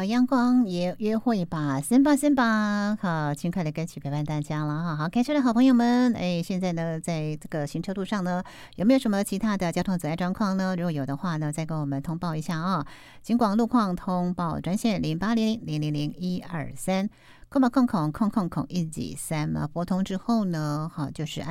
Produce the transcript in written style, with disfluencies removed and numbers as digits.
好阳光也约会吧，森巴森巴，好轻快的歌曲陪伴大家了哈。好，开车的好朋友们，现在呢，在这个行车路上呢，有没有什么其他的交通阻碍状况呢？如果有的话呢，再跟我们通报一下啊。警广路况通报专线0800000123，空113拨通之后呢，好就是